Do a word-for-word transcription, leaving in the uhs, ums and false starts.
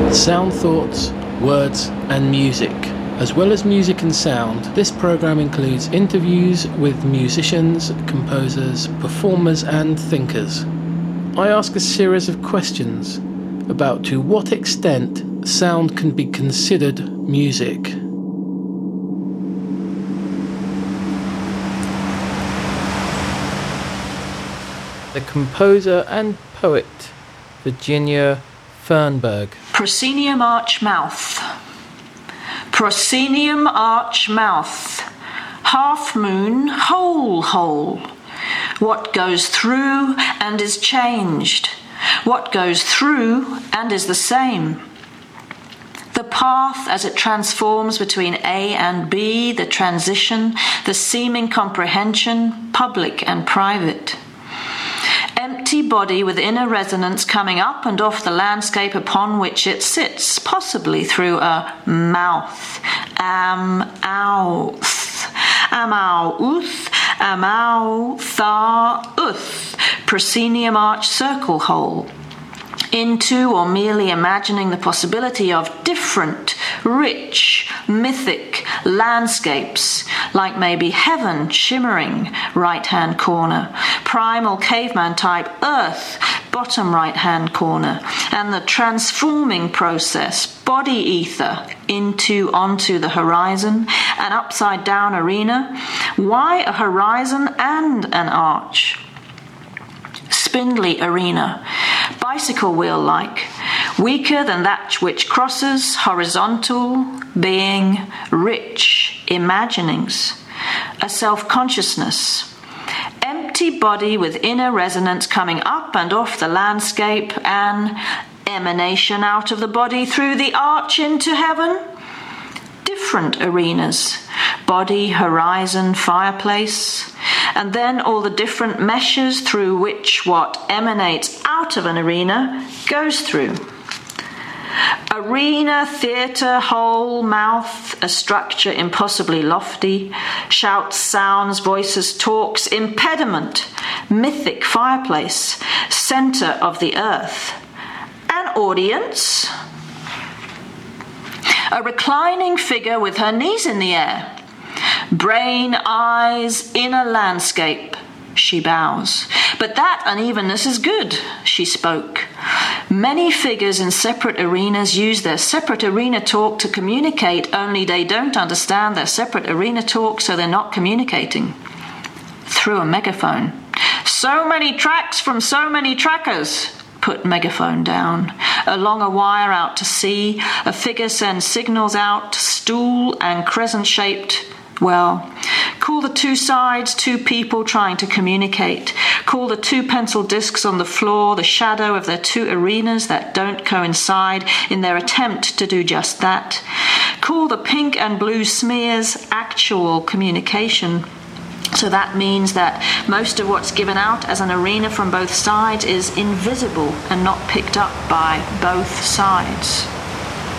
Sound thoughts, words and music. As well as music and sound, this program includes interviews with musicians, composers, performers and thinkers. I ask a series of questions about to what extent sound can be considered music. The composer and poet Virginia Fernberg. Proscenium arch mouth. Proscenium arch mouth. Half moon, whole hole. What goes through and is changed. What goes through and is the same. The path as it transforms between A and B, the transition, the seeming comprehension, public and private. Empty body with inner resonance coming up and off the landscape upon which it sits, possibly through a mouth. Am-outh. Am-outh. Am-outh-uth. Proscenium arch circle hole. Into or merely imagining the possibility of different, rich, mythic landscapes, like maybe heaven shimmering, right-hand corner, primal caveman type earth, bottom right-hand corner, and the transforming process, body ether, into, onto the horizon, an upside-down arena. Why a horizon and an arch? Spindly arena, bicycle wheel-like, weaker than that which crosses, horizontal, being, rich, imaginings, a self-consciousness, empty body with inner resonance coming up and off the landscape, an emanation out of the body through the arch into heaven. Different arenas, body, horizon, fireplace, and then all the different meshes through which what emanates out of an arena goes through. Arena, theatre, whole, mouth, a structure impossibly lofty, shouts, sounds, voices, talks, impediment, mythic fireplace, centre of the earth. An audience, a reclining figure with her knees in the air. Brain, eyes, inner landscape. She bows. But that unevenness is good, she spoke. Many figures in separate arenas use their separate arena talk to communicate, only they don't understand their separate arena talk, so they're not communicating. Through a megaphone. So many tracks from so many trackers. Put megaphone down. Along a wire out to sea, a figure sends signals out, stool and crescent-shaped. Well, call the two sides, two people trying to communicate. Call the two pencil discs on the floor the shadow of their two arenas that don't coincide in their attempt to do just that. Call the pink and blue smears actual communication. So that means that most of what's given out as an arena from both sides is invisible and not picked up by both sides.